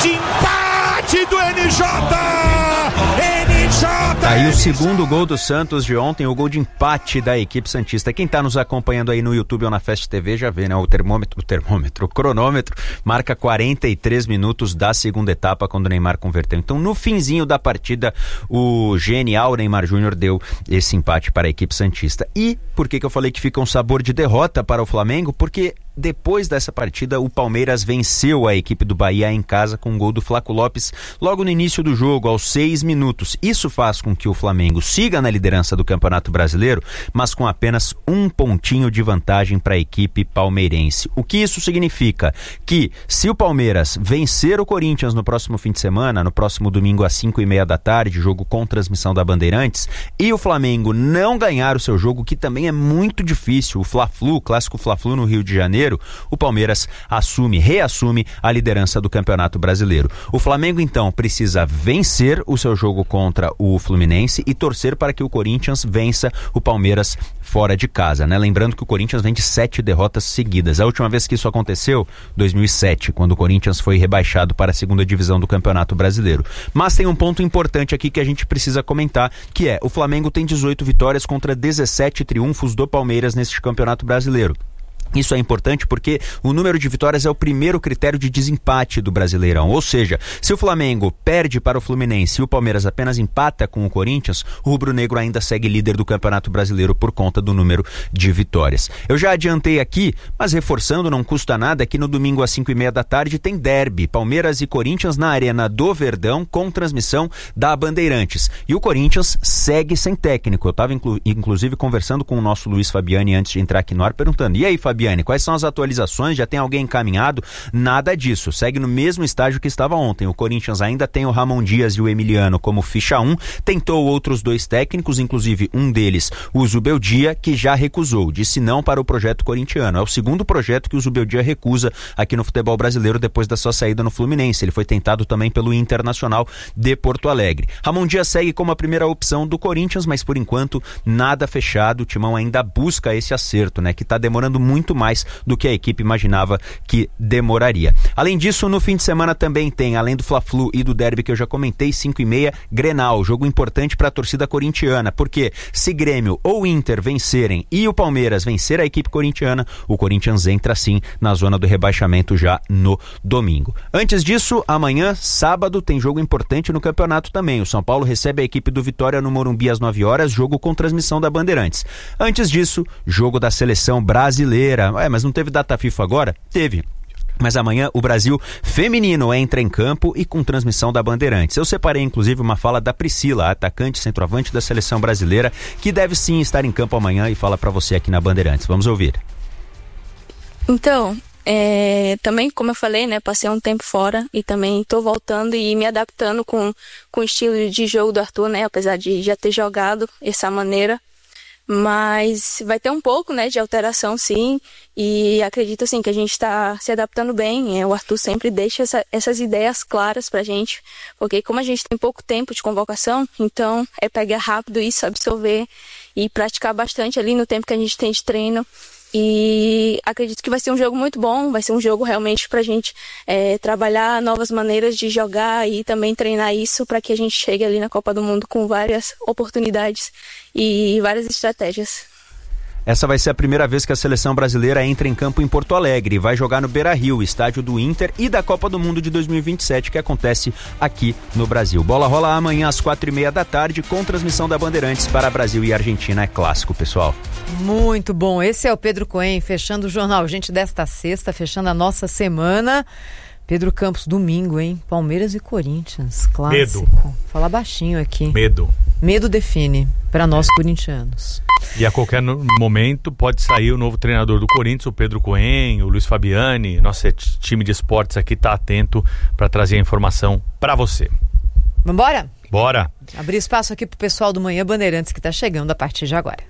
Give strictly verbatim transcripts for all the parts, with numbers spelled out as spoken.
de empate do N J! N J! Aí o segundo gol do Santos de ontem, o gol de empate da equipe santista. Quem tá nos acompanhando aí no YouTube ou na Fast T V já vê, né? O termômetro, o termômetro, o cronômetro marca quarenta e três minutos da segunda etapa quando o Neymar converteu. Então no finzinho da partida, o genial Neymar Júnior deu esse empate para a equipe santista. E por que que eu falei que fica um sabor de derrota para o Flamengo? Porque depois dessa partida, o Palmeiras venceu a equipe do Bahia em casa com um gol do Flaco Lopes logo no início do jogo, aos seis minutos. Isso faz com que o Flamengo siga na liderança do Campeonato Brasileiro, mas com apenas um pontinho de vantagem para a equipe palmeirense. O que isso significa? Que se o Palmeiras vencer o Corinthians no próximo fim de semana, no próximo domingo às cinco e meia da tarde, jogo com transmissão da Bandeirantes, e o Flamengo não ganhar o seu jogo, que também é muito difícil, o Fla-Flu, o clássico Fla-Flu no Rio de Janeiro, o Palmeiras assume, reassume a liderança do Campeonato Brasileiro. O Flamengo, então, precisa vencer o seu jogo contra o Fluminense e torcer para que o Corinthians vença o Palmeiras fora de casa, né? Lembrando que o Corinthians vem de sete derrotas seguidas. A última vez que isso aconteceu, dois mil e sete, quando o Corinthians foi rebaixado para a segunda divisão do Campeonato Brasileiro. Mas tem um ponto importante aqui que a gente precisa comentar, que é, o Flamengo tem dezoito vitórias contra dezessete triunfos do Palmeiras neste Campeonato Brasileiro. Isso é importante porque o número de vitórias é o primeiro critério de desempate do Brasileirão. Ou seja, se o Flamengo perde para o Fluminense e o Palmeiras apenas empata com o Corinthians, o rubro-negro ainda segue líder do Campeonato Brasileiro por conta do número de vitórias. Eu já adiantei aqui, mas reforçando, não custa nada, que no domingo às cinco e meia da tarde tem derby, Palmeiras e Corinthians na Arena do Verdão, com transmissão da Bandeirantes. E o Corinthians segue sem técnico. Eu estava inclu- inclusive conversando com o nosso Luiz Fabiani antes de entrar aqui no ar, perguntando, e aí, Fabiani, quais são as atualizações? Já tem alguém encaminhado? Nada disso, segue no mesmo estágio que estava ontem. O Corinthians ainda tem o Ramon Dias e o Emiliano como ficha um, tentou outros dois técnicos, inclusive um deles, o Zubeldia, que já recusou, disse não para o projeto corintiano. É o segundo projeto que o Zubeldia recusa aqui no futebol brasileiro depois da sua saída no Fluminense. Ele foi tentado também pelo Internacional de Porto Alegre. Ramon Dias segue como a primeira opção do Corinthians, mas por enquanto nada fechado. O Timão ainda busca esse acerto, né, que está demorando muito mais do que a equipe imaginava que demoraria. Além disso, no fim de semana também tem, além do Fla-Flu e do derby que eu já comentei, cinco e meia, Grenal, jogo importante para a torcida corintiana, porque se Grêmio ou Inter vencerem e o Palmeiras vencer a equipe corintiana, o Corinthians entra sim na zona do rebaixamento já no domingo. Antes disso, amanhã, sábado, tem jogo importante no campeonato também. O São Paulo recebe a equipe do Vitória no Morumbi às nove horas, jogo com transmissão da Bandeirantes. Antes disso, jogo da seleção brasileira. É, mas não teve data FIFA agora? Teve. Mas amanhã o Brasil feminino entra em campo e com transmissão da Bandeirantes. Eu separei inclusive uma fala da Priscila, atacante centroavante da seleção brasileira, que deve sim estar em campo amanhã e fala pra você aqui na Bandeirantes. Vamos ouvir. Então, é, também como eu falei, né, passei um tempo fora e também tô voltando e me adaptando com, com o estilo de jogo do Arthur, né, apesar de já ter jogado dessa maneira. Mas vai ter um pouco, né, de alteração, sim, e acredito, assim, que a gente está se adaptando bem. O Arthur sempre deixa essa, essas ideias claras pra gente, porque como a gente tem pouco tempo de convocação, então é pegar rápido isso, absorver e praticar bastante ali no tempo que a gente tem de treino. E acredito que vai ser um jogo muito bom, vai ser um jogo realmente pra gente é, trabalhar novas maneiras de jogar e também treinar isso para que a gente chegue ali na Copa do Mundo com várias oportunidades e várias estratégias. Essa vai ser a primeira vez que a seleção brasileira entra em campo em Porto Alegre e vai jogar no Beira-Rio, estádio do Inter e da Copa do Mundo de dois mil e vinte e sete, que acontece aqui no Brasil. Bola rola amanhã às quatro e meia da tarde com transmissão da Bandeirantes para Brasil e Argentina. É clássico, pessoal. Muito bom. Esse é o Pedro Cohen, fechando o Jornal Gente desta sexta, fechando a nossa semana. Pedro Campos, domingo, hein? Palmeiras e Corinthians, clássico. Medo. Fala baixinho aqui. Medo. Medo define para nós corintianos. E a qualquer momento pode sair o novo treinador do Corinthians, o Pedro Cohen, o Luiz Fabiani. Nosso time de esportes aqui está atento para trazer a informação para você. Vambora? Bora. Abrir espaço aqui pro pessoal do Manhã Bandeirantes que está chegando a partir de agora.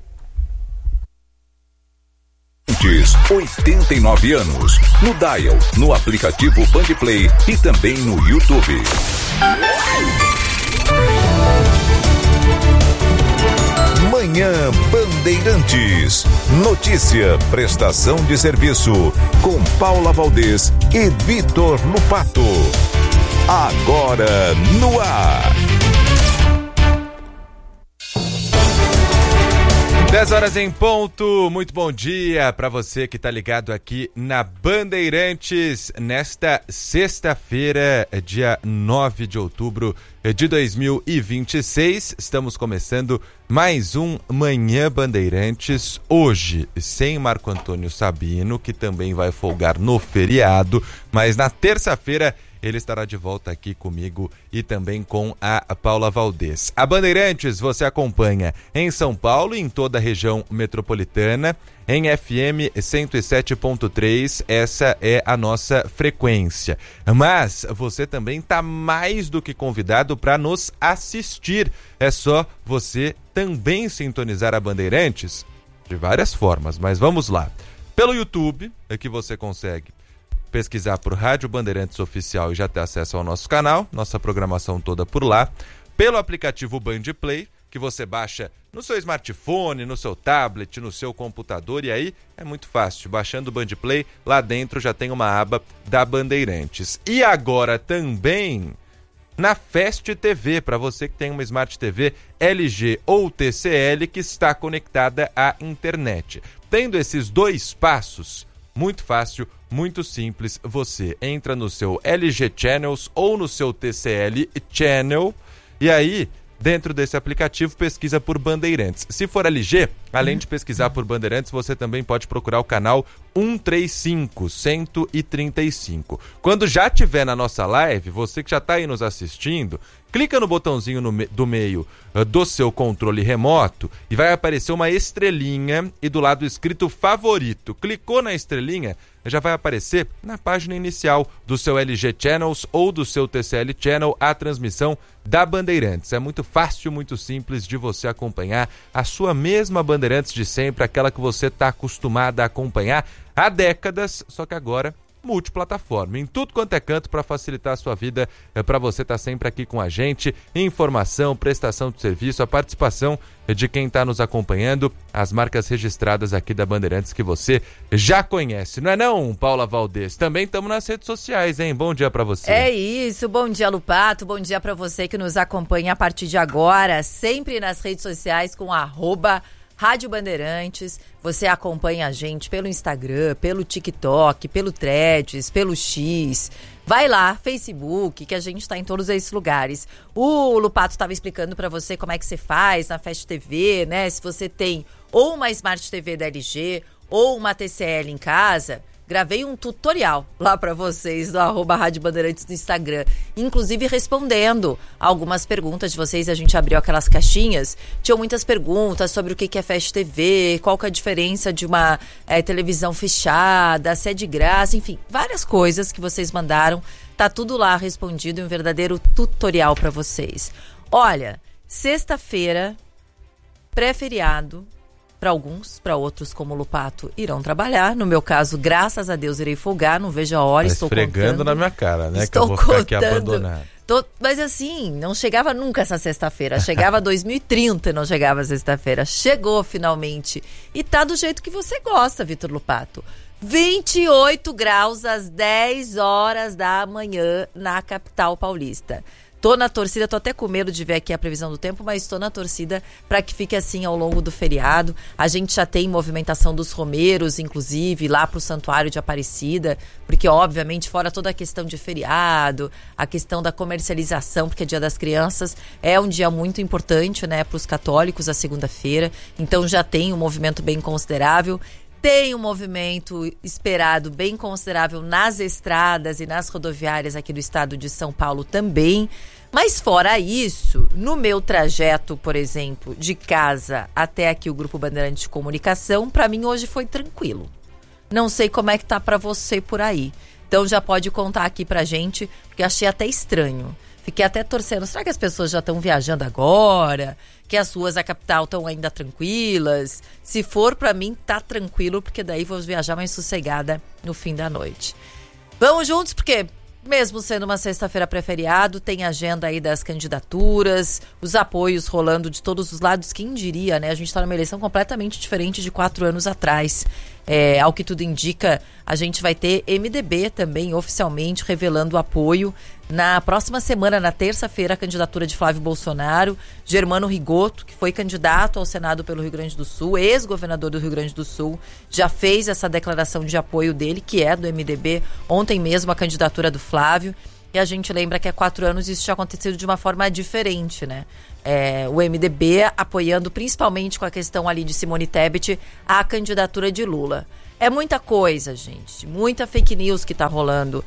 oitenta e nove anos. No Dial, no aplicativo Bandplay e também no YouTube. Manhã Bandeirantes. Notícia, prestação de serviço com Paula Valdez e Vitor Lupato. Agora no ar. dez horas em ponto, muito bom dia para você que está ligado aqui na Bandeirantes nesta sexta-feira, dia nove de outubro de dois mil e vinte e seis. Estamos começando mais um Manhã Bandeirantes, hoje sem Marco Antônio Sabino, que também vai folgar no feriado, mas na terça-feira ele estará de volta aqui comigo e também com a Paula Valdez. A Bandeirantes você acompanha em São Paulo e em toda a região metropolitana, em F M cento e sete ponto três, essa é a nossa frequência. Mas você também está mais do que convidado para nos assistir. É só você também sintonizar a Bandeirantes de várias formas, mas vamos lá. Pelo YouTube, é que você consegue pesquisar por Rádio Bandeirantes Oficial e já ter acesso ao nosso canal, nossa programação toda por lá. Pelo aplicativo Band Play, que você baixa no seu smartphone, no seu tablet, no seu computador, e aí é muito fácil. Baixando o Band Play, lá dentro já tem uma aba da Bandeirantes. E agora também na Fast T V, para você que tem uma Smart T V L G ou T C L que está conectada à internet. Tendo esses dois passos, muito fácil, muito simples, você entra no seu L G Channels ou no seu T C L Channel e aí, dentro desse aplicativo, pesquisa por Bandeirantes. Se for L G, além de pesquisar por Bandeirantes, você também pode procurar o canal cento e trinta e cinco, cento e trinta e cinco. Quando já estiver na nossa live, você que já está aí nos assistindo, clica no botãozinho no me- do meio uh, do seu controle remoto e vai aparecer uma estrelinha e do lado escrito favorito. Clicou na estrelinha, já vai aparecer na página inicial do seu L G Channels ou do seu T C L Channel a transmissão da Bandeirantes. É muito fácil, muito simples de você acompanhar a sua mesma Bandeirantes de sempre, aquela que você está acostumada a acompanhar há décadas, só que agora multiplataforma, em tudo quanto é canto para facilitar a sua vida, é para você estar tá sempre aqui com a gente, informação, prestação de serviço, a participação de quem está nos acompanhando, as marcas registradas aqui da Bandeirantes que você já conhece, não é não, Paula Valdez? Também estamos nas redes sociais, hein? Bom dia para você. É isso, bom dia, Lupato, bom dia para você que nos acompanha a partir de agora, sempre nas redes sociais com arroba Rádio Bandeirantes. Você acompanha a gente pelo Instagram, pelo TikTok, pelo Threads, pelo X. Vai lá, Facebook, que a gente está em todos esses lugares. O Lupato estava explicando para você como é que você faz na Fast T V, né? Se você tem ou uma Smart T V da L G ou uma T C L em casa, gravei um tutorial lá para vocês do arroba Rádio Bandeirantes no Instagram, inclusive respondendo algumas perguntas de vocês. A gente abriu aquelas caixinhas, tinham muitas perguntas sobre o que é Fast T V, qual que é a diferença de uma é, televisão fechada, se é de graça, enfim, várias coisas que vocês mandaram, tá tudo lá respondido em um verdadeiro tutorial para vocês. Olha, sexta-feira, pré-feriado, para alguns, para outros, como o Lupato, irão trabalhar. No meu caso, graças a Deus, irei folgar. Não vejo a hora, tá estou esfregando contando. na minha cara, né? Estou que eu vou ficar contando. aqui abandonado. Tô, mas assim, não chegava nunca essa sexta-feira. Chegava dois mil e trinta e não chegava sexta-feira. Chegou finalmente. E tá do jeito que você gosta, Vitor Lupato. vinte e oito graus às dez horas da manhã na capital paulista. Tô na torcida, tô até com medo de ver aqui a previsão do tempo, mas tô na torcida para que fique assim ao longo do feriado. A gente já tem movimentação dos romeiros, inclusive, lá pro Santuário de Aparecida, porque, obviamente, fora toda a questão de feriado, a questão da comercialização, porque é Dia das Crianças, é um dia muito importante, né, pros católicos, a segunda-feira. Então já tem um movimento bem considerável. Tem um movimento esperado bem considerável nas estradas e nas rodoviárias aqui do estado de São Paulo também. Mas fora isso, no meu trajeto, por exemplo, de casa até aqui o Grupo Bandeirantes de Comunicação, para mim hoje foi tranquilo. Não sei como é que tá para você por aí. Então já pode contar aqui pra gente, porque achei até estranho. Fiquei até torcendo, será que as pessoas já estão viajando agora? Que as ruas da capital estão ainda tranquilas? Se for, pra mim, tá tranquilo, porque daí vou viajar mais sossegada no fim da noite. Vamos juntos, porque mesmo sendo uma sexta-feira pré-feriado, tem agenda aí das candidaturas, os apoios rolando de todos os lados, quem diria, né? A gente tá numa eleição completamente diferente de quatro anos atrás. É, ao que tudo indica, a gente vai ter M D B também oficialmente revelando o apoio na próxima semana, na terça-feira, a candidatura de Flávio Bolsonaro. Germano Rigoto, que foi candidato ao Senado pelo Rio Grande do Sul, ex-governador do Rio Grande do Sul, já fez essa declaração de apoio dele, que é do M D B, ontem mesmo a candidatura do Flávio. E a gente lembra que há quatro anos isso tinha acontecido de uma forma diferente, né? É, o M D B apoiando, principalmente com a questão ali de Simone Tebet, a candidatura de Lula. É muita coisa, gente. Muita fake news que tá rolando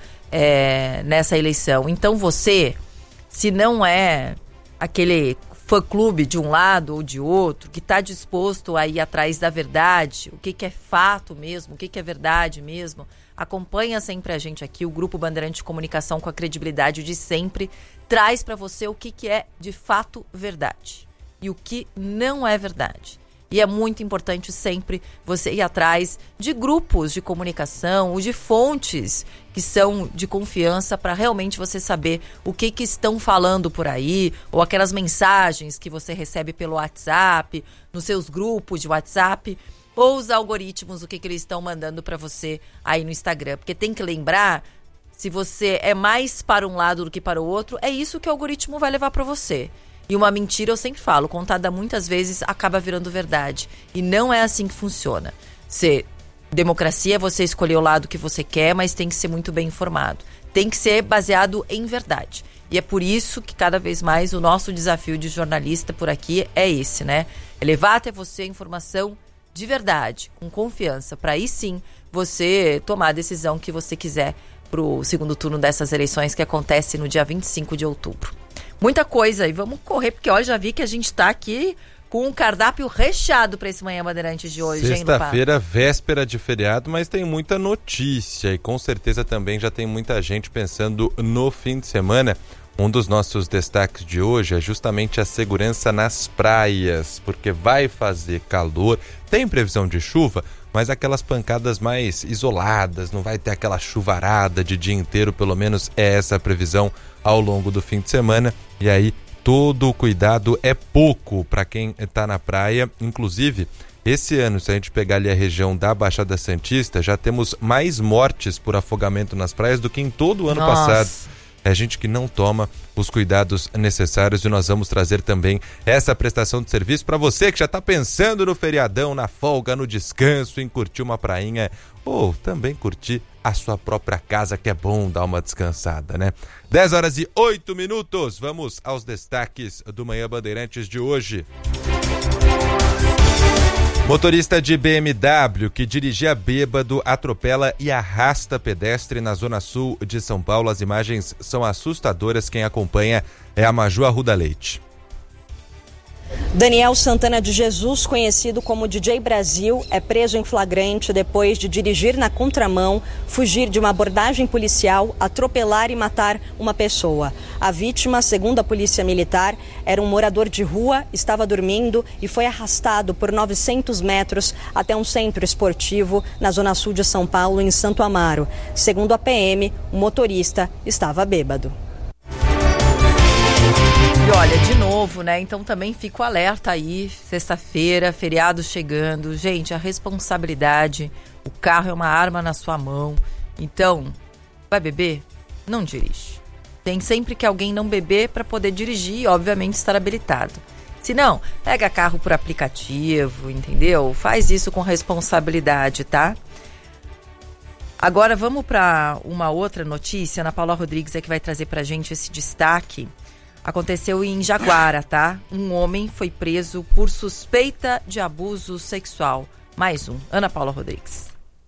é, nessa eleição. Então você, se não é aquele fã-clube de um lado ou de outro, que está disposto a ir atrás da verdade, o que, que é fato mesmo, o que, que é verdade mesmo, acompanha sempre a gente aqui, o Grupo Bandeirante de Comunicação, com a credibilidade de sempre, traz para você o que, que é de fato verdade e o que não é verdade. E é muito importante sempre você ir atrás de grupos de comunicação ou de fontes que são de confiança para realmente você saber o que, que estão falando por aí, ou aquelas mensagens que você recebe pelo WhatsApp, nos seus grupos de WhatsApp, ou os algoritmos, o que, que eles estão mandando para você aí no Instagram. Porque tem que lembrar, se você é mais para um lado do que para o outro, é isso que o algoritmo vai levar para você. E uma mentira, eu sempre falo, contada muitas vezes acaba virando verdade. E não é assim que funciona. Você, democracia é você escolher o lado que você quer, mas tem que ser muito bem informado. Tem que ser baseado em verdade. E é por isso que cada vez mais o nosso desafio de jornalista por aqui é esse, né? É levar até você a informação de verdade, com confiança, para aí sim você tomar a decisão que você quiser para o segundo turno dessas eleições que acontece no dia vinte e cinco de outubro. Muita coisa, e vamos correr, porque ó, já vi que a gente está aqui com um cardápio recheado para esse Manhã Bandeirantes de hoje, hein, Lupa? Sexta-feira, véspera de feriado, mas tem muita notícia e com certeza também já tem muita gente pensando no fim de semana. Um dos nossos destaques de hoje é justamente a segurança nas praias, porque vai fazer calor, tem previsão de chuva, mas aquelas pancadas mais isoladas, não vai ter aquela chuvarada de dia inteiro, pelo menos é essa a previsão ao longo do fim de semana. E aí todo o cuidado é pouco para quem está na praia. Inclusive, esse ano, se a gente pegar ali a região da Baixada Santista, já temos mais mortes por afogamento nas praias do que em todo o ano Nossa. passado. É gente que não toma os cuidados necessários e nós vamos trazer também essa prestação de serviço para você que já está pensando no feriadão, na folga, no descanso, em curtir uma prainha ou também curtir a sua própria casa, que é bom dar uma descansada, né? dez horas e oito minutos, vamos aos destaques do Manhã Bandeirantes de hoje. Motorista de B M W que dirigia bêbado atropela e arrasta pedestre na zona sul de São Paulo. As imagens são assustadoras. Quem acompanha é a Maju Arruda Leite. Daniel Santana de Jesus, conhecido como D J Brasil, é preso em flagrante depois de dirigir na contramão, fugir de uma abordagem policial, atropelar e matar uma pessoa. A vítima, segundo a polícia militar, era um morador de rua, estava dormindo e foi arrastado por novecentos metros até um centro esportivo na zona sul de São Paulo, em Santo Amaro. Segundo a P M, o motorista estava bêbado. E olha, de novo, né? Então também fico alerta aí, sexta-feira, feriado chegando. Gente, a responsabilidade, o carro é uma arma na sua mão. Então, vai beber? Não dirige. Tem sempre que alguém não beber para poder dirigir e, obviamente, estar habilitado. Se não, pega carro por aplicativo, entendeu? Faz isso com responsabilidade, tá? Agora vamos para uma outra notícia. Ana Paula Rodrigues é que vai trazer pra gente esse destaque. Aconteceu em Jaguara, tá? Um homem foi preso por suspeita de abuso sexual. Mais um. Ana Paula Rodrigues.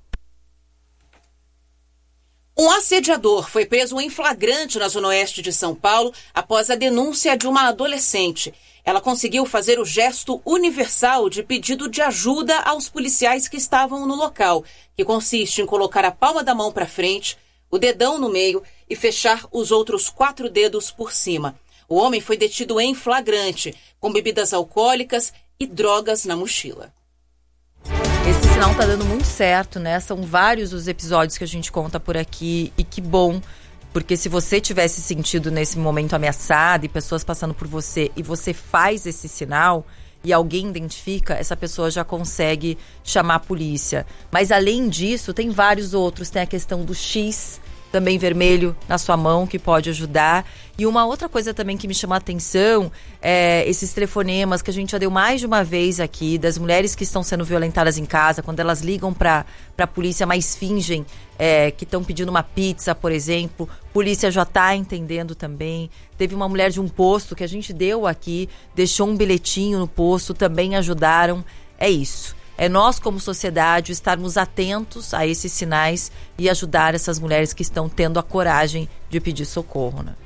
Um assediador foi preso em flagrante na zona oeste de São Paulo após a denúncia de uma adolescente. Ela conseguiu fazer o gesto universal de pedido de ajuda aos policiais que estavam no local, que consiste em colocar a palma da mão para frente, o dedão no meio e fechar os outros quatro dedos por cima. O homem foi detido em flagrante, com bebidas alcoólicas e drogas na mochila. Esse sinal tá dando muito certo, né? São vários os episódios que a gente conta por aqui e que bom, porque se você tivesse se sentido nesse momento ameaçado e pessoas passando por você e você faz esse sinal, e alguém identifica, essa pessoa já consegue chamar a polícia. Mas além disso, tem vários outros. Tem a questão do X, também vermelho, na sua mão, que pode ajudar. E uma outra coisa também que me chamou a atenção é esses telefonemas que a gente já deu mais de uma vez aqui, das mulheres que estão sendo violentadas em casa, quando elas ligam para a polícia, mas fingem é, que estão pedindo uma pizza, por exemplo. Polícia já está entendendo também. Teve uma mulher de um posto que a gente deu aqui, deixou um bilhetinho no posto, também ajudaram. É isso. É nós, como sociedade, estarmos atentos a esses sinais e ajudar essas mulheres que estão tendo a coragem de pedir socorro, né?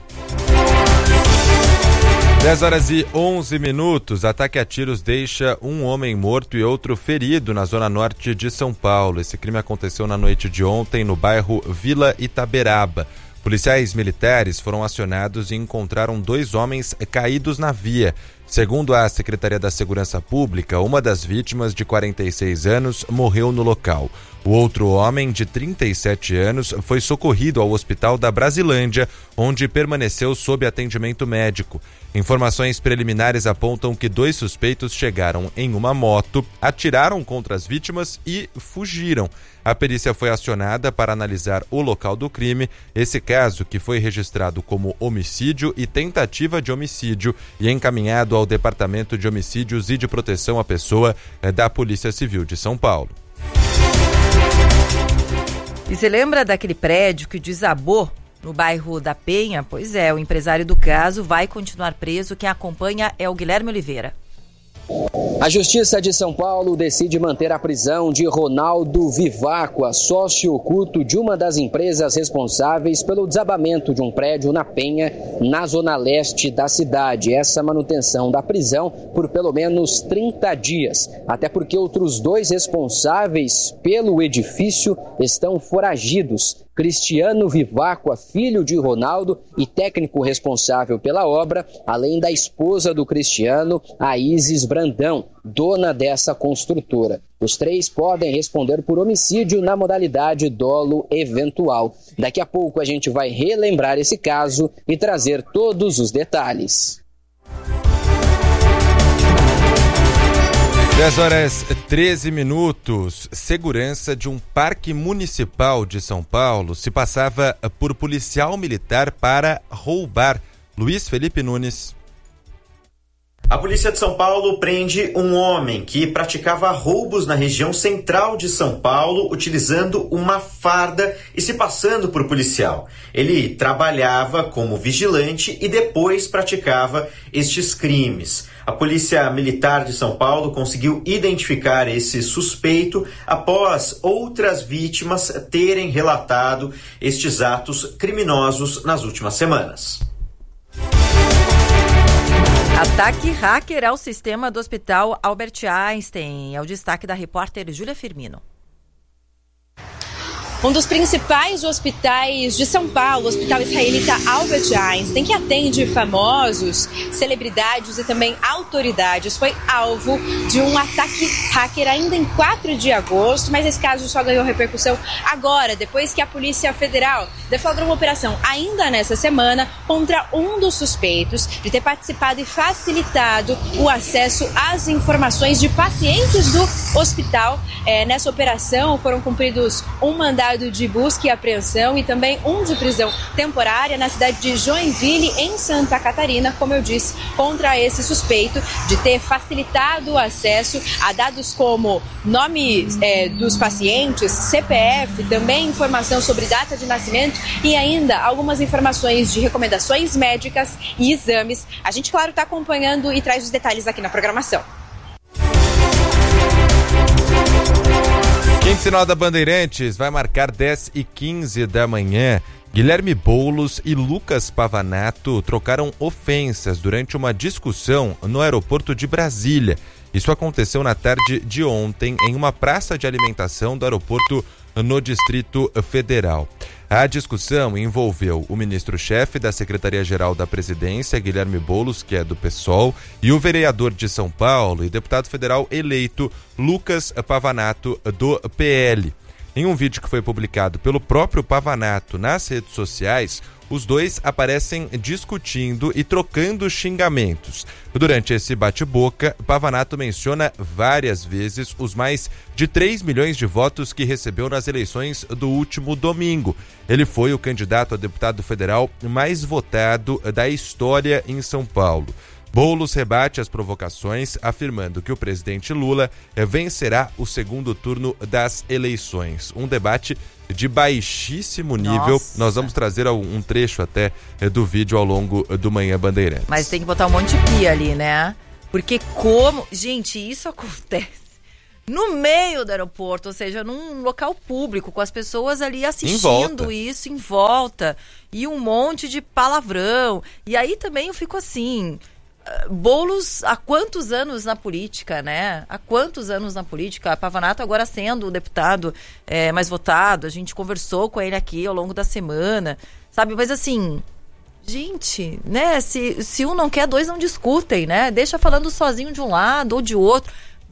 dez horas e onze minutos. Ataque a tiros deixa um homem morto e outro ferido na zona norte de São Paulo. Esse crime aconteceu na noite de ontem no bairro Vila Itaberaba. Policiais militares foram acionados e encontraram dois homens caídos na via. Segundo a Secretaria da Segurança Pública, uma das vítimas, de quarenta e seis anos, morreu no local. O outro homem, de trinta e sete anos, foi socorrido ao hospital da Brasilândia, onde permaneceu sob atendimento médico. Informações preliminares apontam que dois suspeitos chegaram em uma moto, atiraram contra as vítimas e fugiram. A perícia foi acionada para analisar o local do crime. Esse caso, que foi registrado como homicídio e tentativa de homicídio e encaminhado ao Departamento de Homicídios e de Proteção à Pessoa da Polícia Civil de São Paulo. E você lembra daquele prédio que desabou no bairro da Penha? Pois é, o empresário do caso vai continuar preso. Quem acompanha é o Guilherme Oliveira. A Justiça de São Paulo decide manter a prisão de Ronaldo Viváqua, sócio oculto de uma das empresas responsáveis pelo desabamento de um prédio na Penha, na zona leste da cidade. Essa manutenção da prisão por pelo menos trinta dias, até porque outros dois responsáveis pelo edifício estão foragidos. Cristiano Viváqua, filho de Ronaldo e técnico responsável pela obra, além da esposa do Cristiano, a Isis Brandão, dona dessa construtora. Os três podem responder por homicídio na modalidade dolo eventual. Daqui a pouco a gente vai relembrar esse caso e trazer todos os detalhes. dez horas e treze minutos. Segurança de um parque municipal de São Paulo se passava por policial militar para roubar. Luiz Felipe Nunes. A polícia de São Paulo prende um homem que praticava roubos na região central de São Paulo, utilizando uma farda e se passando por policial. Ele trabalhava como vigilante e depois praticava estes crimes. A Polícia Militar de São Paulo conseguiu identificar esse suspeito após outras vítimas terem relatado estes atos criminosos nas últimas semanas. Ataque hacker ao sistema do Hospital Albert Einstein. É o destaque da repórter Júlia Firmino. Um dos principais hospitais de São Paulo, o Hospital Israelita Albert Einstein, que atende famosos, celebridades e também autoridades, foi alvo de um ataque hacker ainda em quatro de agosto, mas esse caso só ganhou repercussão agora, depois que a Polícia Federal deflagrou uma operação ainda nessa semana contra um dos suspeitos de ter participado e facilitado o acesso às informações de pacientes do hospital. É, nessa operação foram cumpridos um mandado de busca e apreensão e também um de prisão temporária na cidade de Joinville, em Santa Catarina, como eu disse, contra esse suspeito de ter facilitado o acesso a dados como nome é, dos pacientes, C P F, também informação sobre data de nascimento e ainda algumas informações de recomendações médicas e exames. A gente, claro, está acompanhando e traz os detalhes aqui na programação. Quinto Sinal da Bandeirantes vai marcar dez e quinze da manhã. Guilherme Boulos e Lucas Pavanato trocaram ofensas durante uma discussão no aeroporto de Brasília. Isso aconteceu na tarde de ontem em uma praça de alimentação do aeroporto no Distrito Federal. A discussão envolveu o ministro-chefe da Secretaria-Geral da Presidência, Guilherme Boulos, que é do PSOL, e o vereador de São Paulo e deputado federal eleito, Lucas Pavanato, do P L. Em um vídeo que foi publicado pelo próprio Pavanato nas redes sociais, os dois aparecem discutindo e trocando xingamentos. Durante esse bate-boca, Pavanato menciona várias vezes os mais de três milhões de votos que recebeu nas eleições do último domingo. Ele foi o candidato a deputado federal mais votado da história em São Paulo. Boulos rebate as provocações, afirmando que o presidente Lula vencerá o segundo turno das eleições. Um debate de baixíssimo nível. Nossa. Nós vamos trazer um trecho até do vídeo ao longo do Manhã Bandeirantes. Mas tem que botar um monte de pia ali, né? Porque como... Gente, isso acontece no meio do aeroporto, ou seja, num local público, com as pessoas ali assistindo em isso em volta. E um monte de palavrão. E aí também eu fico assim... Boulos, há quantos anos na política, né? Há quantos anos na política? Pavanato agora sendo o deputado é, mais votado, a gente conversou com ele aqui ao longo da semana, sabe? Mas assim, gente, né? Se, se um não quer, dois não discutem, né? Deixa falando sozinho de um lado ou de outro.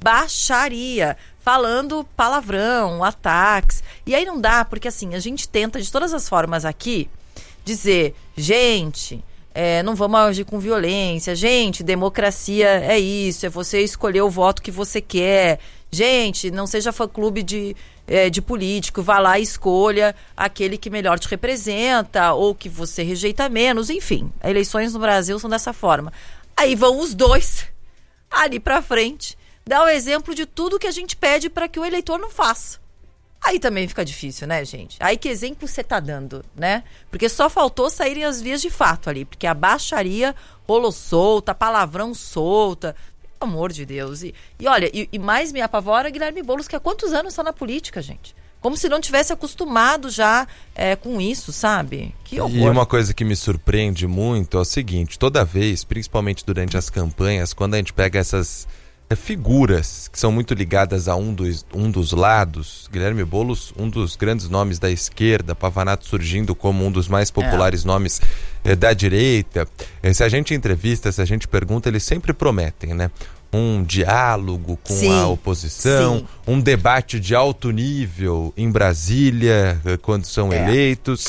Baixaria, falando palavrão, ataques. E aí não dá, porque assim, a gente tenta de todas as formas aqui dizer, gente... É, não vamos agir com violência. Gente, democracia é isso, é você escolher o voto que você quer. Gente, não seja fã-clube de, é, de político, vá lá e escolha aquele que melhor te representa ou que você rejeita menos. Enfim, eleições no Brasil são dessa forma. Aí vão os dois ali pra frente, dar o exemplo de tudo que a gente pede para que o eleitor não faça. Aí também fica difícil, né, gente? Aí que exemplo você tá dando, né? Porque só faltou saírem as vias de fato ali, porque a baixaria rolou solta, palavrão solta, pelo amor de Deus. E, e olha, e, e mais me apavora Guilherme Boulos, que há quantos anos está na política, gente? Como se não tivesse acostumado já é, com isso, sabe? Que horror. E uma coisa que me surpreende muito é o seguinte, toda vez, principalmente durante as campanhas, quando a gente pega essas... figuras que são muito ligadas a um dos, um dos lados, Guilherme Boulos, um dos grandes nomes da esquerda, Pavanato surgindo como um dos mais populares é. nomes eh, da direita. Eh, se a gente entrevista, se a gente pergunta, eles sempre prometem, né? Um diálogo com sim, a oposição, sim. um debate de alto nível em Brasília, eh, quando são é. eleitos.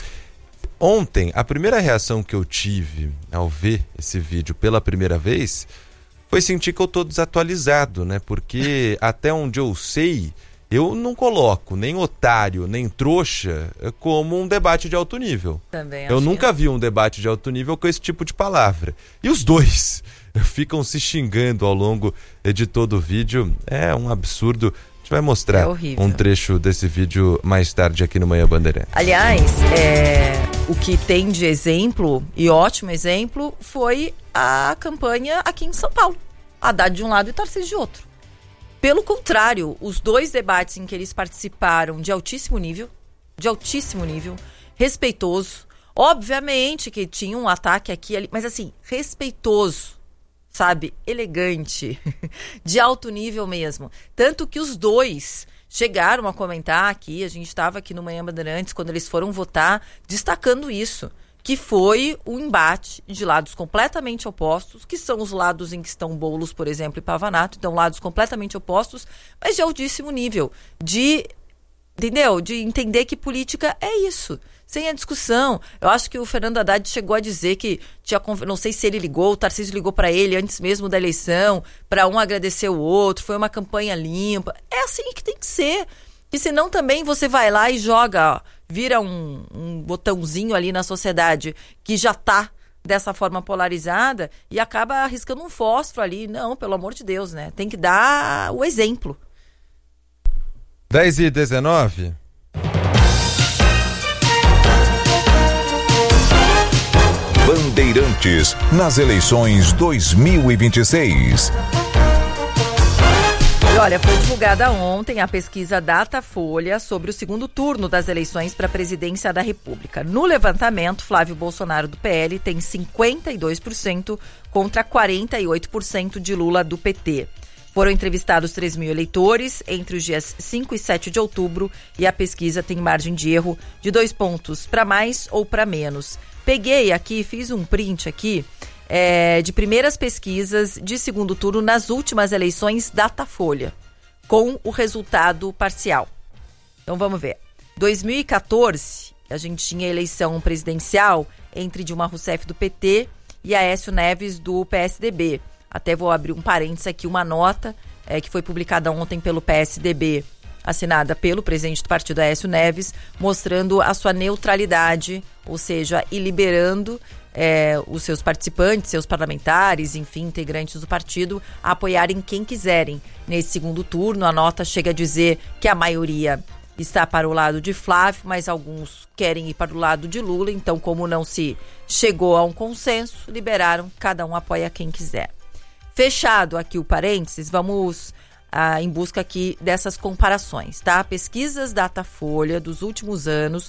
Ontem, a primeira reação que eu tive ao ver esse vídeo pela primeira vez... foi sentir que eu tô desatualizado, né? Porque até onde eu sei, eu não coloco nem otário, nem trouxa como um debate de alto nível. Também eu acho nunca que... vi um debate de alto nível com esse tipo de palavra. E os dois ficam se xingando ao longo de todo o vídeo. É um absurdo. A gente vai mostrar é um trecho desse vídeo mais tarde aqui no Manhã Bandeirantes. Aliás, é, o que tem de exemplo, e ótimo exemplo, foi a campanha aqui em São Paulo. Haddad de um lado e Tarcísio de outro. Pelo contrário, os dois debates em que eles participaram de altíssimo nível, de altíssimo nível, respeitoso, obviamente que tinha um ataque aqui e ali, mas assim, respeitoso, sabe, elegante, de alto nível mesmo. Tanto que os dois chegaram a comentar aqui, a gente estava aqui no Manhã Bandeirantes, quando eles foram votar, destacando isso, que foi um embate de lados completamente opostos, que são os lados em que estão Boulos, por exemplo, e Pavanato, então lados completamente opostos, mas de altíssimo nível, de, entendeu? De entender que política é isso, sem a discussão. Eu acho que o Fernando Haddad chegou a dizer que, tinha, não sei se ele ligou, o Tarcísio ligou para ele antes mesmo da eleição, para um agradecer o outro, foi uma campanha limpa. É assim que tem que ser. E senão também você vai lá e joga, ó, vira um, um botãozinho ali na sociedade que já tá dessa forma polarizada e acaba arriscando um fósforo ali. Não, pelo amor de Deus, né? Tem que dar o exemplo. dez e dezenove. Bandeirantes nas eleições dois mil e vinte e seis. E olha, foi divulgada ontem a pesquisa Datafolha sobre o segundo turno das eleições para a presidência da República. No levantamento, Flávio Bolsonaro do P L tem cinquenta e dois por cento contra quarenta e oito por cento de Lula do P T. Foram entrevistados três mil eleitores entre os dias cinco e sete de outubro e a pesquisa tem margem de erro de dois pontos para mais ou para menos. Peguei aqui, fiz um print aqui é, de primeiras pesquisas de segundo turno nas últimas eleições Datafolha, com o resultado parcial. Então vamos ver. dois mil e quatorze, a gente tinha eleição presidencial entre Dilma Rousseff do P T e Aécio Neves do P S D B. Até vou abrir um parênteses aqui, uma nota é, que foi publicada ontem pelo P S D B, assinada pelo presidente do partido Aécio Neves, mostrando a sua neutralidade, ou seja, e liberando é, os seus participantes, seus parlamentares, enfim, integrantes do partido, a apoiarem quem quiserem. Nesse segundo turno, a nota chega a dizer que a maioria está para o lado de Flávio, mas alguns querem ir para o lado de Lula, então como não se chegou a um consenso, liberaram, cada um apoia quem quiser. Fechado aqui o parênteses, vamos ah, em busca aqui dessas comparações, tá? Pesquisas Datafolha dos últimos anos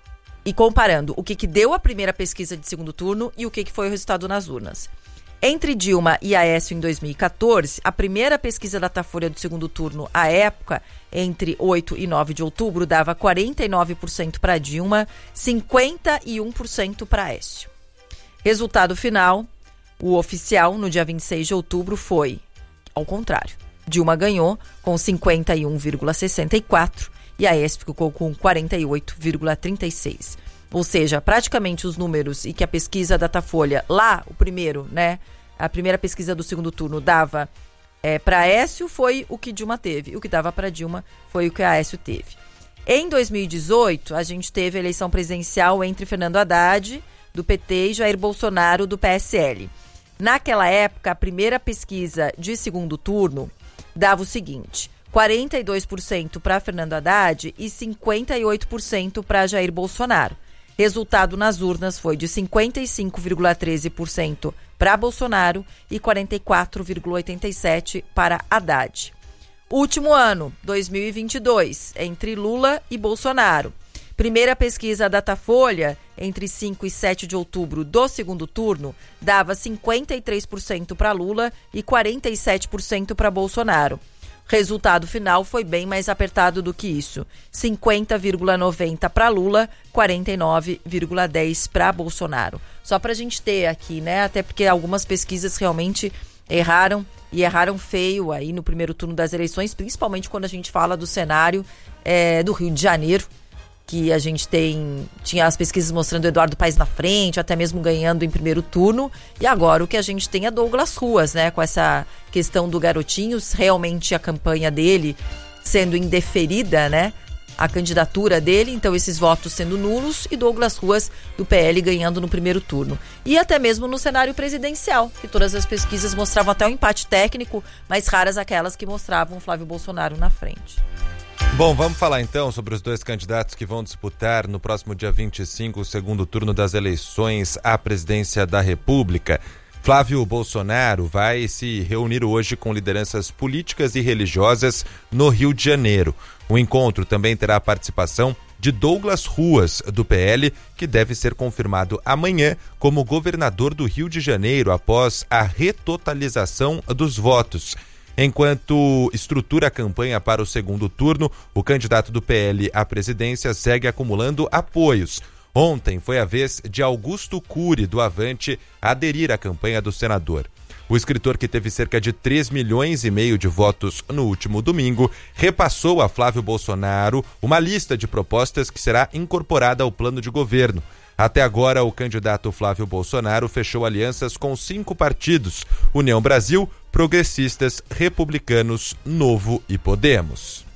e comparando o que, que deu a primeira pesquisa de segundo turno e o que, que foi o resultado nas urnas. Entre Dilma e Aécio em dois mil e quatorze, a primeira pesquisa Datafolha do segundo turno, à época, entre oito e nove de outubro, dava quarenta e nove por cento para Dilma, cinquenta e um por cento para Aécio. Resultado final, o oficial, no dia vinte e seis de outubro, foi ao contrário. Dilma ganhou com cinquenta e um vírgula sessenta e quatro por cento e Aécio ficou com quarenta e oito vírgula trinta e seis por cento. Ou seja, praticamente os números e que a pesquisa Datafolha, lá, o primeiro, né? A primeira pesquisa do segundo turno dava é, para Aécio foi o que Dilma teve. O que dava para Dilma foi o que Aécio teve. Em dois mil e dezoito, a gente teve a eleição presidencial entre Fernando Haddad, do P T, e Jair Bolsonaro, do P S L. Naquela época, a primeira pesquisa de segundo turno dava o seguinte: quarenta e dois por cento para Fernando Haddad e cinquenta e oito por cento para Jair Bolsonaro. Resultado nas urnas foi de cinquenta e cinco vírgula treze por cento para Bolsonaro e quarenta e quatro vírgula oitenta e sete por cento para Haddad. Último ano, dois mil e vinte e dois, entre Lula e Bolsonaro. Primeira pesquisa Datafolha, entre cinco e sete de outubro do segundo turno, dava cinquenta e três por cento para Lula e quarenta e sete por cento para Bolsonaro. Resultado final foi bem mais apertado do que isso. cinquenta vírgula noventa para Lula, quarenta e nove vírgula dez para Bolsonaro. Só para a gente ter aqui, né? Até porque algumas pesquisas realmente erraram e erraram feio aí no primeiro turno das eleições, principalmente quando a gente fala do cenário é, do Rio de Janeiro, que a gente tem, tinha as pesquisas mostrando Eduardo Paes na frente, até mesmo ganhando em primeiro turno, e agora o que a gente tem é Douglas Ruas, né, com essa questão do garotinho, realmente a campanha dele sendo indeferida, né, a candidatura dele, então esses votos sendo nulos, e Douglas Ruas do P L ganhando no primeiro turno. E até mesmo no cenário presidencial, que todas as pesquisas mostravam até um empate técnico, mas raras aquelas que mostravam Flávio Bolsonaro na frente. Bom, vamos falar então sobre os dois candidatos que vão disputar no próximo dia vinte e cinco o segundo turno das eleições à presidência da República. Flávio Bolsonaro vai se reunir hoje com lideranças políticas e religiosas no Rio de Janeiro. O encontro também terá a participação de Douglas Ruas, do P L, que deve ser confirmado amanhã como governador do Rio de Janeiro após a retotalização dos votos. Enquanto estrutura a campanha para o segundo turno, o candidato do P L à presidência segue acumulando apoios. Ontem foi a vez de Augusto Cury, do Avante, aderir à campanha do senador. O escritor, que teve cerca de três milhões e meio de votos no último domingo, repassou a Flávio Bolsonaro uma lista de propostas que será incorporada ao plano de governo. Até agora, o candidato Flávio Bolsonaro fechou alianças com cinco partidos: União Brasil, Progressistas, Republicanos, Novo e Podemos.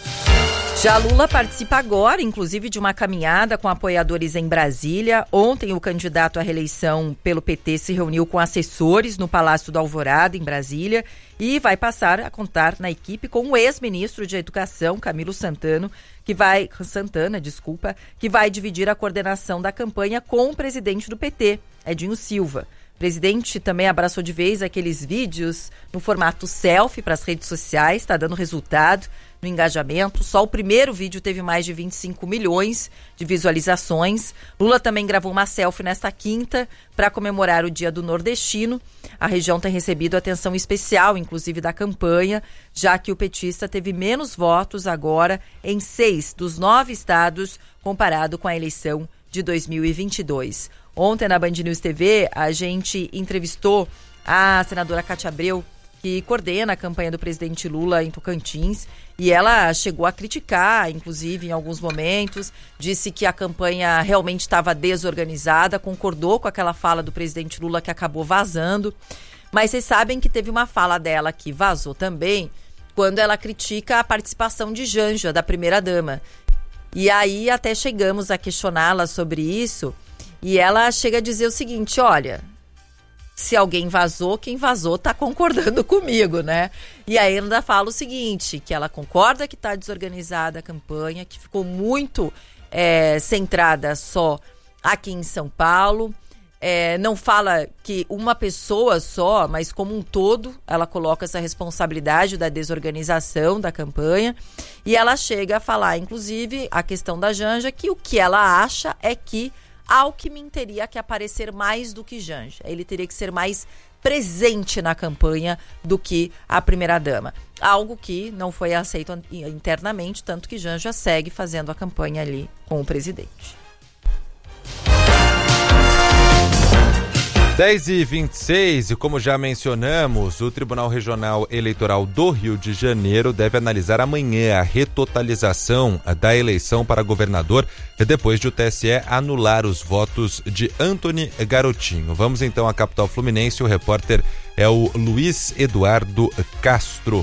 Já Lula participa agora, inclusive, de uma caminhada com apoiadores em Brasília. Ontem, o candidato à reeleição pelo P T se reuniu com assessores no Palácio do Alvorada, em Brasília, e vai passar a contar na equipe com o ex-ministro de Educação, Camilo Santana, que vai, Santana, desculpa, que vai dividir a coordenação da campanha com o presidente do P T, Edinho Silva. O presidente também abraçou de vez aqueles vídeos no formato selfie para as redes sociais, está dando resultado no engajamento. Só o primeiro vídeo teve mais de vinte e cinco milhões de visualizações. Lula também gravou uma selfie nesta quinta para comemorar o Dia do Nordestino. A região tem recebido atenção especial, inclusive da campanha, já que o petista teve menos votos agora em seis dos nove estados, comparado com a eleição de dois mil e vinte e dois. Ontem, na Band News T V, a gente entrevistou a senadora Cátia Abreu, que coordena a campanha do presidente Lula em Tocantins, E ela chegou a criticar, inclusive, em alguns momentos, disse que a campanha realmente estava desorganizada, concordou com aquela fala do presidente Lula que acabou vazando. Mas vocês sabem que teve uma fala dela que vazou também, quando ela critica a participação de Janja, da primeira-dama. E aí até chegamos a questioná-la sobre isso, e ela chega a dizer o seguinte, olha... Se alguém vazou, quem vazou tá concordando comigo, né? E aí ela ainda fala o seguinte, que ela concorda que tá desorganizada a campanha, que ficou muito é, centrada só aqui em São Paulo. É, não fala que uma pessoa só, mas como um todo, ela coloca essa responsabilidade da desorganização da campanha. E ela chega a falar, inclusive, a questão da Janja, que o que ela acha é que Alckmin teria que aparecer mais do que Janja. Ele teria que ser mais presente na campanha do que a primeira-dama. Algo que não foi aceito internamente, tanto que Janja segue fazendo a campanha ali com o presidente. dez e vinte e seis, e como já mencionamos, o Tribunal Regional Eleitoral do Rio de Janeiro deve analisar amanhã a retotalização da eleição para governador, depois de o T S E anular os votos de Antony Garotinho. Vamos então à capital fluminense, o repórter é o Luiz Eduardo Castro.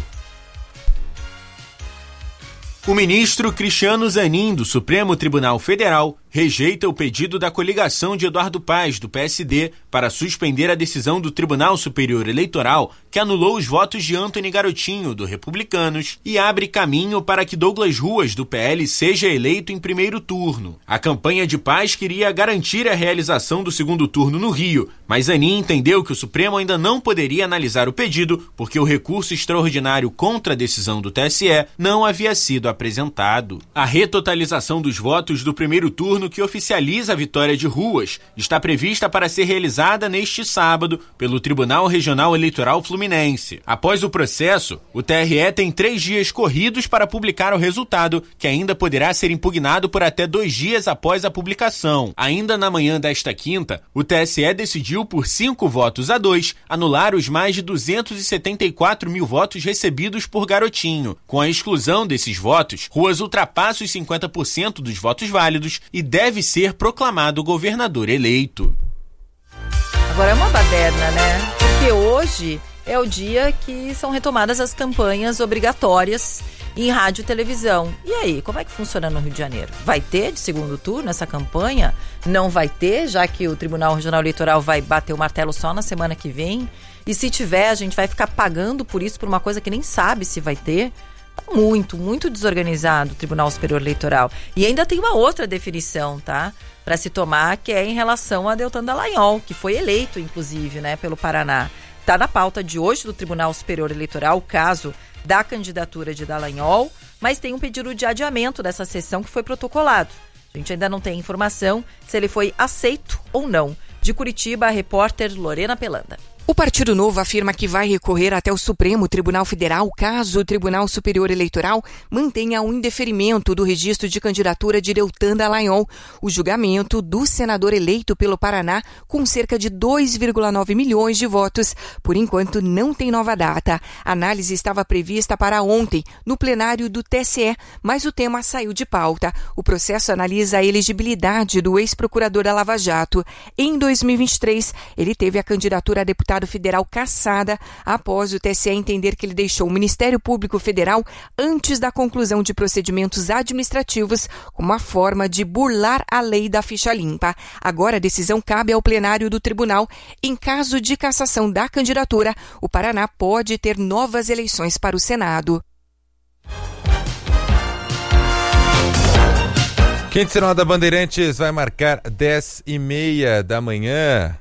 O ministro Cristiano Zanin, do Supremo Tribunal Federal, rejeita o pedido da coligação de Eduardo Paes, do P S D, para suspender a decisão do Tribunal Superior Eleitoral, que anulou os votos de Antony Garotinho, do Republicanos, e abre caminho para que Douglas Ruas, do P L, seja eleito em primeiro turno. A campanha de Paes queria garantir a realização do segundo turno no Rio, mas Zanin entendeu que o Supremo ainda não poderia analisar o pedido, porque o recurso extraordinário contra a decisão do T S E não havia sido apresentado. A retotalização dos votos do primeiro turno que oficializa a vitória de Ruas está prevista para ser realizada neste sábado pelo Tribunal Regional Eleitoral Fluminense. Após o processo, o T R E tem três dias corridos para publicar o resultado, que ainda poderá ser impugnado por até dois dias após a publicação. Ainda na manhã desta quinta, o T S E decidiu por cinco votos a dois anular os mais de duzentos e setenta e quatro mil votos recebidos por Garotinho. Com a exclusão desses votos, Ruas ultrapassa os cinquenta por cento dos votos válidos e deve ser proclamado governador eleito. Agora é uma baderna, né? Porque hoje é o dia que são retomadas as campanhas obrigatórias em rádio e televisão. E aí, como é que funciona no Rio de Janeiro? Vai ter de segundo turno essa campanha? Não vai ter, já que o Tribunal Regional Eleitoral vai bater o martelo só na semana que vem? E se tiver, a gente vai ficar pagando por isso, por uma coisa que nem sabe se vai ter? Muito, muito desorganizado o Tribunal Superior Eleitoral. E ainda tem uma outra definição, tá? Para se tomar, que é em relação a Deltan Dallagnol, que foi eleito, inclusive, né, pelo Paraná. Está na pauta de hoje do Tribunal Superior Eleitoral o caso da candidatura de Dallagnol, mas tem um pedido de adiamento dessa sessão que foi protocolado. A gente ainda não tem informação se ele foi aceito ou não. De Curitiba, a repórter Lorena Pelanda. O Partido Novo afirma que vai recorrer até o Supremo Tribunal Federal caso o Tribunal Superior Eleitoral mantenha o indeferimento do registro de candidatura de Deltan Dallagnol, o julgamento do senador eleito pelo Paraná com cerca de dois vírgula nove milhões de votos. Por enquanto, não tem nova data. A análise estava prevista para ontem, no plenário do T S E, mas o tema saiu de pauta. O processo analisa a elegibilidade do ex-procurador da Lava Jato. Em dois mil e vinte e três, ele teve a candidatura a deputado federal cassada após o T S E entender que ele deixou o Ministério Público Federal antes da conclusão de procedimentos administrativos como uma forma de burlar a lei da ficha limpa. Agora a decisão cabe ao plenário do tribunal. Em caso de cassação da candidatura, o Paraná pode ter novas eleições para o Senado. Quinta Sinal da Bandeirantes vai marcar dez e meia da manhã.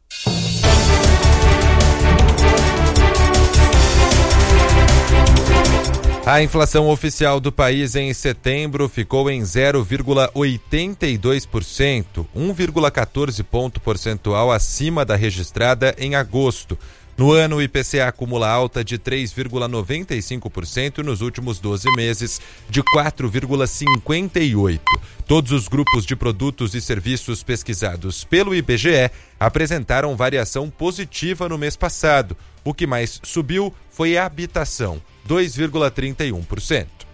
A inflação oficial do país em setembro ficou em zero vírgula oitenta e dois por cento, um vírgula quatorze ponto percentual acima da registrada em agosto. No ano, o I P C A acumula alta de três vírgula noventa e cinco por cento e nos últimos doze meses de quatro vírgula cinquenta e oito por cento. Todos os grupos de produtos e serviços pesquisados pelo I B G E apresentaram variação positiva no mês passado. O que mais subiu foi a habitação, dois vírgula trinta e um por cento.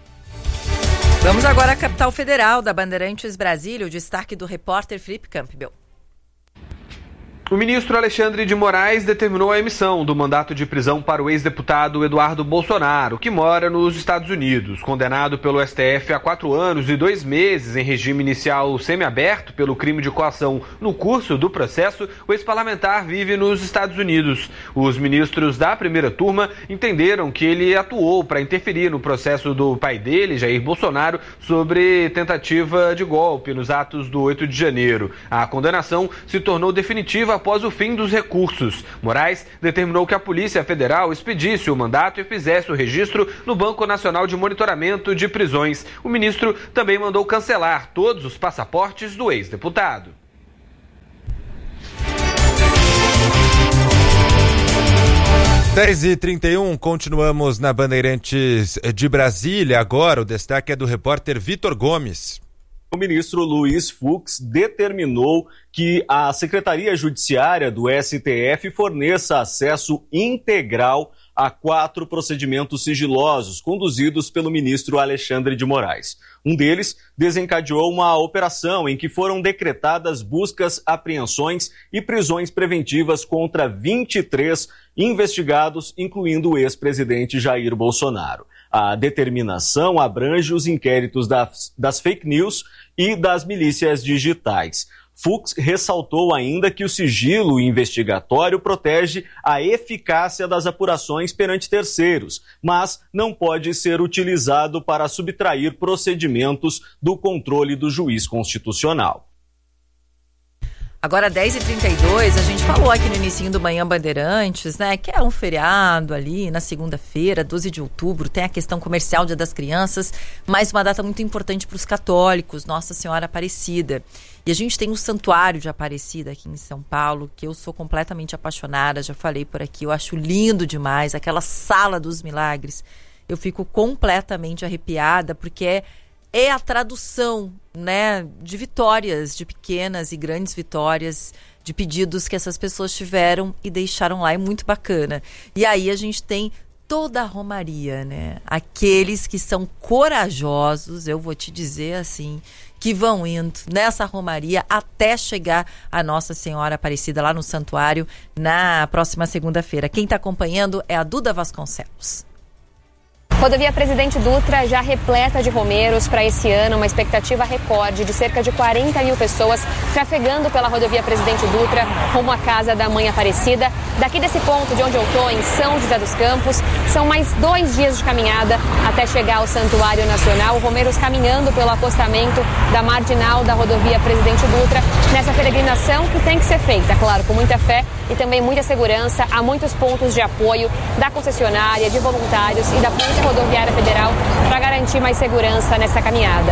Vamos agora à capital federal da Bandeirantes Brasília, o destaque do repórter Felipe Campbell. O ministro Alexandre de Moraes determinou a emissão do mandato de prisão para o ex-deputado Eduardo Bolsonaro, que mora nos Estados Unidos. Condenado pelo S T F a quatro anos e dois meses em regime inicial semiaberto pelo crime de coação no curso do processo, o ex-parlamentar vive nos Estados Unidos. Os ministros da primeira turma entenderam que ele atuou para interferir no processo do pai dele, Jair Bolsonaro, sobre tentativa de golpe nos atos do oito de janeiro. A condenação se tornou definitiva após o fim dos recursos. Moraes determinou que a Polícia Federal expedisse o mandato e fizesse o registro no Banco Nacional de Monitoramento de Prisões. O ministro também mandou cancelar todos os passaportes do ex-deputado. dez e trinta e um, continuamos na Bandeirantes de Brasília. Agora o destaque é do repórter Vitor Gomes. O ministro Luiz Fux determinou que a Secretaria Judiciária do S T F forneça acesso integral a quatro procedimentos sigilosos conduzidos pelo ministro Alexandre de Moraes. Um deles desencadeou uma operação em que foram decretadas buscas, apreensões e prisões preventivas contra vinte e três investigados, incluindo o ex-presidente Jair Bolsonaro. A determinação abrange os inquéritos das, das fake news e das milícias digitais. Fux ressaltou ainda que o sigilo investigatório protege a eficácia das apurações perante terceiros, mas não pode ser utilizado para subtrair procedimentos do controle do juiz constitucional. Agora, dez e trinta e dois, a gente falou aqui no início do Manhã Bandeirantes, né, que é um feriado ali na segunda-feira, doze de outubro, tem a questão comercial, Dia das Crianças, mas uma data muito importante para os católicos, Nossa Senhora Aparecida. E a gente tem o Santuário de Aparecida aqui em São Paulo, que eu sou completamente apaixonada, já falei por aqui, eu acho lindo demais, aquela Sala dos Milagres. Eu fico completamente arrepiada, porque é É a tradução, né, de vitórias, de pequenas e grandes vitórias, de pedidos que essas pessoas tiveram e deixaram lá. É muito bacana. E aí a gente tem toda a romaria, né? Aqueles que são corajosos, eu vou te dizer assim, que vão indo nessa romaria até chegar a Nossa Senhora Aparecida lá no santuário na próxima segunda-feira. Quem está acompanhando é a Duda Vasconcelos. Rodovia Presidente Dutra já repleta de romeiros para esse ano, uma expectativa recorde de cerca de quarenta mil pessoas trafegando pela rodovia Presidente Dutra rumo à casa da Mãe Aparecida. Daqui desse ponto de onde eu estou, em São José dos Campos, são mais dois dias de caminhada até chegar ao Santuário Nacional. Romeiros caminhando pelo acostamento da marginal da rodovia Presidente Dutra, nessa peregrinação que tem que ser feita, claro, com muita fé e também muita segurança. Há muitos pontos de apoio da concessionária, de voluntários e da Polícia Rodoviária Federal para garantir mais segurança nessa caminhada.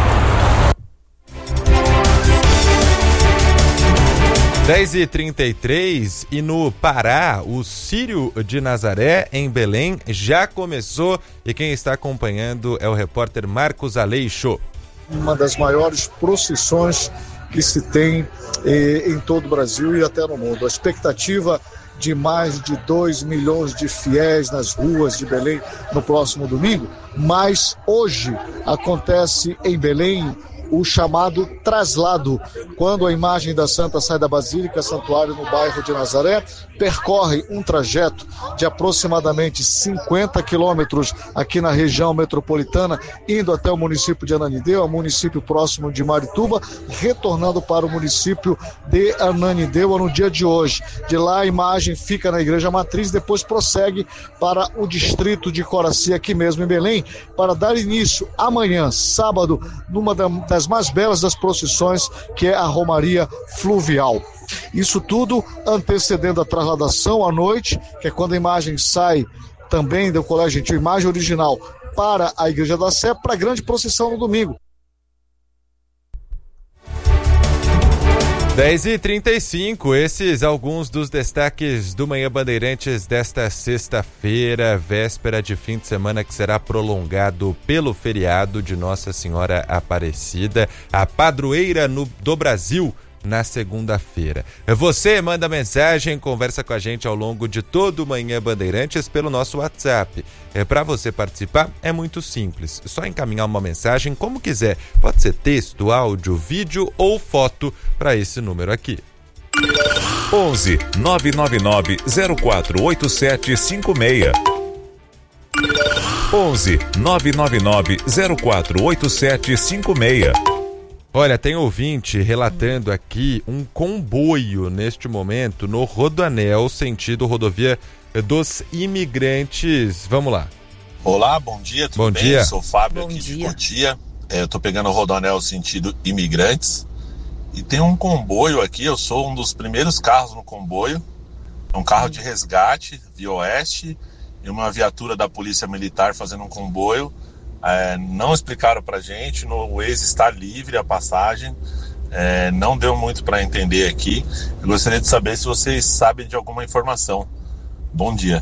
dez e trinta e três e no Pará, o Círio de Nazaré, em Belém, já começou e quem está acompanhando é o repórter Marcos Aleixo. Uma das maiores procissões que se tem eh, em todo o Brasil e até no mundo. A expectativa de mais de dois milhões de fiéis nas ruas de Belém no próximo domingo, mas hoje acontece em Belém o chamado traslado, quando a imagem da Santa sai da Basílica Santuário no bairro de Nazaré, percorre um trajeto de aproximadamente cinquenta quilômetros aqui na região metropolitana, indo até o município de Ananindeua, município próximo de Marituba, retornando para o município de Ananindeua no dia de hoje. De lá a imagem fica na Igreja Matriz, depois prossegue para o distrito de Coraci, aqui mesmo em Belém, para dar início amanhã, sábado, numa das mais belas das procissões, que é a Romaria Fluvial. Isso tudo antecedendo a trasladação à noite, que é quando a imagem sai também do Colégio Gentil, imagem original, para a Igreja da Sé, para a grande procissão no domingo. dez e trinta e cinco, esses alguns dos destaques do Manhã Bandeirantes desta sexta-feira, véspera de fim de semana que será prolongado pelo feriado de Nossa Senhora Aparecida, a padroeira no, do Brasil. na segunda-feira. Você manda mensagem, conversa com a gente ao longo de todo o Manhã Bandeirantes pelo nosso WhatsApp. É, para você participar é muito simples, só encaminhar uma mensagem como quiser. Pode ser texto, áudio, vídeo ou foto para esse número aqui. onze nove nove nove zero quatro oito sete cinco seis. onze nove nove nove zero quatro oito sete cinco seis. Olha, tem ouvinte relatando aqui um comboio neste momento no Rodoanel, sentido rodovia dos Imigrantes. Vamos lá. Olá, bom dia, tudo bom bem? Dia. Eu sou o Fábio Bom aqui dia. de Cotia. É, eu tô pegando o Rodoanel sentido Imigrantes. E tem um comboio aqui, eu sou um dos primeiros carros no comboio. É um carro de resgate, via oeste, e uma viatura da Polícia Militar fazendo um comboio. É, não explicaram pra gente, no Waze está livre a passagem, é, não deu muito para entender aqui. Eu gostaria de saber se vocês sabem de alguma informação. Bom dia.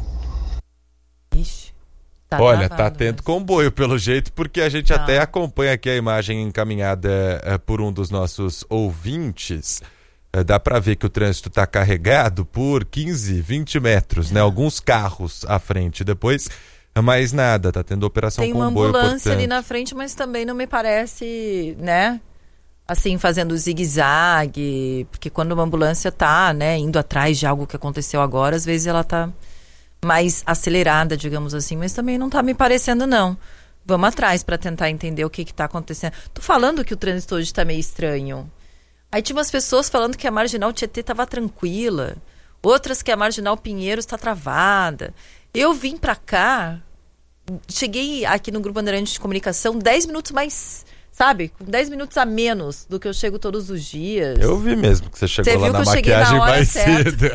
Tá Olha, travado, tá tendo comboio pelo jeito, porque a gente Tá. até acompanha aqui a imagem encaminhada eh, por um dos nossos ouvintes. Eh, dá para ver que o trânsito tá carregado por quinze, vinte metros, né? Alguns carros à frente. Depois, mais nada, tá tendo operação Tem uma comboio, ambulância portanto. ali na frente, mas também não me parece, né? Assim, fazendo zigue-zague, porque quando uma ambulância tá, né, indo atrás de algo que aconteceu agora, às vezes ela tá mais acelerada, digamos assim, mas também não tá me parecendo, não. Vamos atrás para tentar entender o que que tá acontecendo. Tô falando que o trânsito hoje tá meio estranho. Aí tinha umas pessoas falando que a Marginal Tietê tava tranquila, outras que a Marginal Pinheiros tá travada. Eu vim pra cá, cheguei aqui no Grupo Bandeirantes de Comunicação dez minutos mais, sabe? Com dez minutos a menos do que eu chego todos os dias. Eu vi mesmo que você chegou Você lá viu na que eu cheguei na maquiagem hora mais certa. cedo.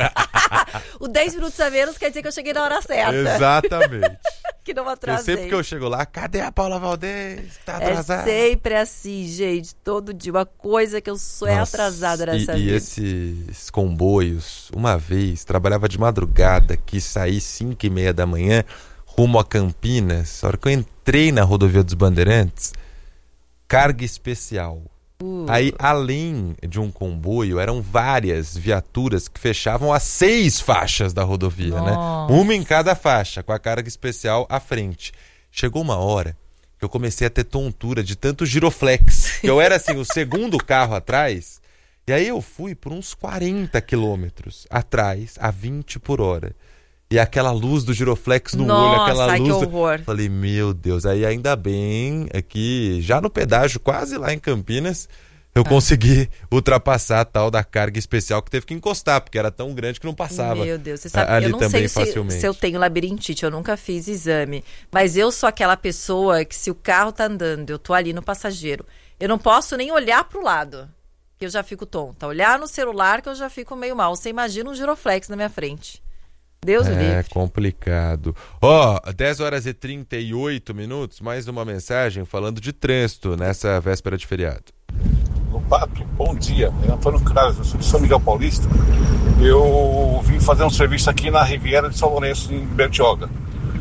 O dez minutos a menos quer dizer que eu cheguei na hora certa. Exatamente. Que não Eu atrasei. sempre que eu chego lá, cadê a Paula Valdez? Tá É atrasada. sempre assim, gente. Todo dia. Uma coisa que eu sou é Nossa, atrasada e, nessa e vida. esses comboios, uma vez, trabalhava de madrugada, quis sair cinco e meia da manhã, rumo a Campinas. A hora que eu entrei na rodovia dos Bandeirantes, carga especial. Uh. Aí, além de um comboio, eram várias viaturas que fechavam as seis faixas da rodovia, Nossa. né? Uma em cada faixa, com a carga especial à frente. Chegou uma hora que eu comecei a ter tontura de tanto giroflex. Eu era assim, o segundo carro atrás, e aí eu fui por uns quarenta quilômetros atrás, a vinte por hora. E aquela luz do giroflex no Nossa, olho, aquela ai, luz. que do- horror. Falei, meu Deus, aí ainda bem é que já no pedágio, quase lá em Campinas, eu consegui ultrapassar a tal da carga especial que teve que encostar, porque era tão grande que não passava. Meu Deus, você a- sabe, ali eu não também sei se, facilmente. se eu tenho labirintite, eu nunca fiz exame, mas eu sou aquela pessoa que se o carro tá andando, eu tô ali no passageiro, eu não posso nem olhar pro lado, que eu já fico tonta. Olhar no celular que eu já fico meio mal. Você imagina um giroflex na minha frente. Deus o É livre. complicado. Ó, dez horas e trinta e oito minutos, mais uma mensagem falando de trânsito nessa véspera de feriado. Pato, bom dia. Eu Antônio Carlos, eu sou de São Miguel Paulista. Eu vim fazer um serviço aqui na Riviera de São Lourenço, em Bertioga.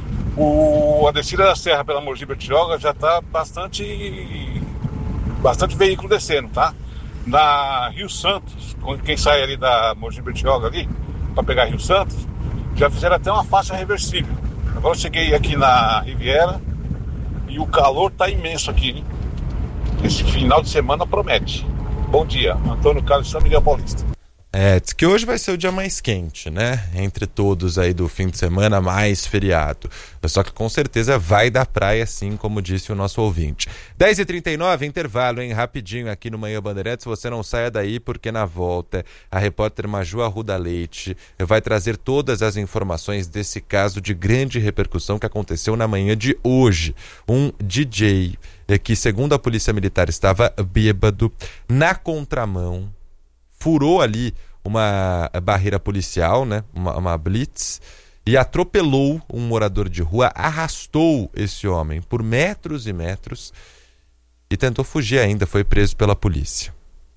O, a descida da serra pela Mogi Bertioga já está bastante, bastante veículo descendo, tá? Na Rio Santos, quem sai ali da Mogi Bertioga ali, para pegar Rio Santos, já fizeram até uma faixa reversível. Agora eu cheguei aqui na Riviera e o calor tá imenso aqui, hein? Esse final de semana promete. Bom dia, Antônio Carlos, São Miguel Paulista. É, diz que hoje vai ser o dia mais quente, né? Entre todos aí do fim de semana, mais feriado. Só que com certeza vai da praia, assim como disse o nosso ouvinte. dez e trinta e nove, intervalo, hein? Rapidinho aqui no Manhã Bandeirantes. Você não saia daí, porque na volta a repórter Maju Arruda Leite vai trazer todas as informações desse caso de grande repercussão que aconteceu na manhã de hoje. Um D J que, segundo a Polícia Militar, estava bêbado, na contramão, furou ali uma barreira policial, né? uma, uma blitz, e atropelou um morador de rua, arrastou esse homem por metros e metros e tentou fugir ainda, foi preso pela polícia.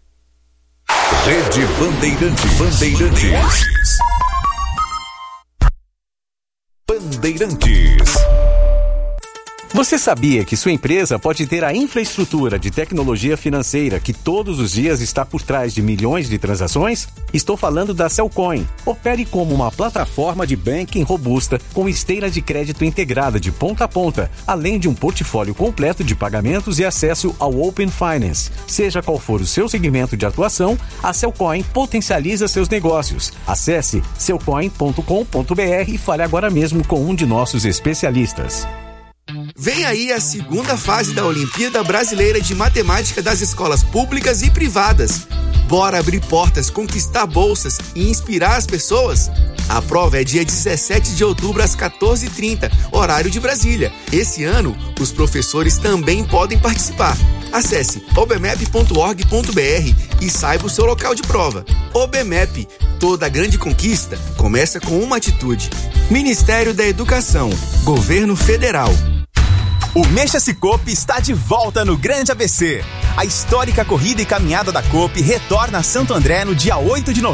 Rede Bandeirantes. Bandeirantes. Bandeirantes. Você sabia que sua empresa pode ter a infraestrutura de tecnologia financeira que todos os dias está por trás de milhões de transações? Estou falando da Cellcoin. Opere como uma plataforma de banking robusta com esteira de crédito integrada de ponta a ponta, além de um portfólio completo de pagamentos e acesso ao Open Finance. Seja qual for o seu segmento de atuação, a Cellcoin potencializa seus negócios. Acesse cellcoin ponto com ponto b r e fale agora mesmo com um de nossos especialistas. Vem aí a segunda fase da Olimpíada Brasileira de Matemática das escolas públicas e privadas. Bora abrir portas, conquistar bolsas e inspirar as pessoas? A prova é dia dezessete de outubro às quatorze e trinta, horário de Brasília. Esse ano, os professores também podem participar. Acesse obmep ponto org ponto b r e saiba o seu local de prova. OBMEP, toda grande conquista começa com uma atitude. Ministério da Educação, Governo Federal. O Mexa-se Coop está de volta no Grande A B C. A histórica corrida e caminhada da Coop retorna a Santo André no dia oito de novembro.